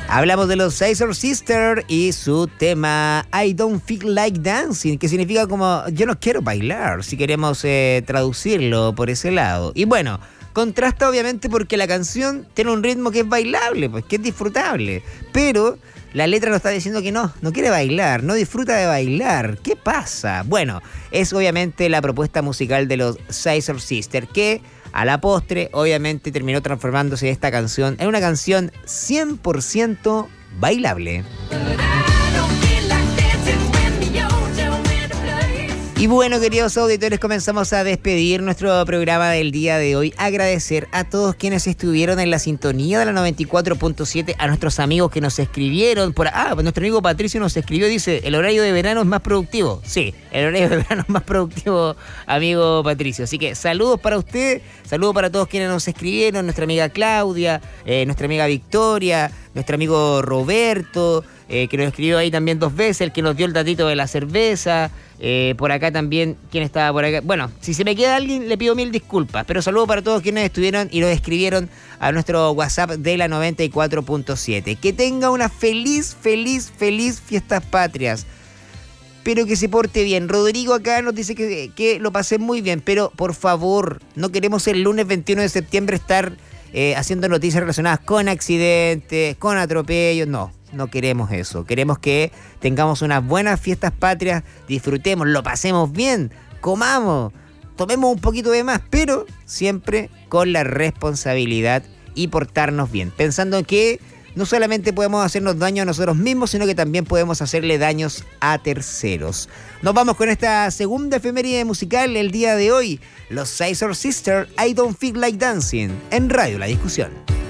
Hablamos de los Scissor Sisters y su tema I Don't Feel Like Dancing, que significa como yo no quiero bailar, si queremos traducirlo por ese lado. Y bueno, contrasta obviamente porque la canción tiene un ritmo que es bailable, pues que es disfrutable, pero la letra nos está diciendo que no quiere bailar, no disfruta de bailar. ¿Qué pasa? Bueno, es obviamente la propuesta musical de los Scissor Sisters, que a la postre obviamente terminó transformándose esta canción en una canción 100% bailable. Y bueno, queridos auditores, comenzamos a despedir nuestro programa del día de hoy. Agradecer a todos quienes estuvieron en la sintonía de la 94.7, a nuestros amigos que nos escribieron. Nuestro amigo Patricio nos escribió, dice, el horario de verano es más productivo. Sí, el horario de verano es más productivo, amigo Patricio. Así que saludos para usted, saludos para todos quienes nos escribieron, nuestra amiga Claudia, nuestra amiga Victoria, nuestro amigo Roberto, que nos escribió ahí también 2 veces, el que nos dio el datito de la cerveza. Por acá también, ¿quién estaba por acá? Bueno, si se me queda alguien, le pido 1000 disculpas, pero saludo para todos quienes estuvieron y nos escribieron a nuestro WhatsApp de la 94.7. Que tenga una feliz fiestas patrias, pero que se porte bien. Rodrigo acá nos dice que lo pasé muy bien, pero por favor, no queremos el lunes 21 de septiembre estar haciendo noticias relacionadas con accidentes, con atropellos, no queremos eso. Queremos que tengamos unas buenas fiestas patrias, disfrutemos, lo pasemos bien, comamos, tomemos un poquito de más, pero siempre con la responsabilidad y portarnos bien, pensando en que no solamente podemos hacernos daño a nosotros mismos, sino que también podemos hacerle daños a terceros. Nos vamos con esta segunda efeméride musical el día de hoy. Los Scissor Sisters, I Don't Feel Like Dancing, en Radio La Discusión.